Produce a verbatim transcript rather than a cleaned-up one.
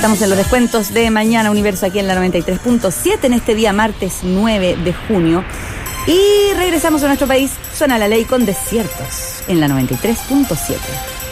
Estamos en los descuentos de Mañana Universo aquí en la noventa y tres punto siete en este día martes nueve de junio. Y regresamos a nuestro país. Suena la ley con Desiertos en la noventa y tres punto siete.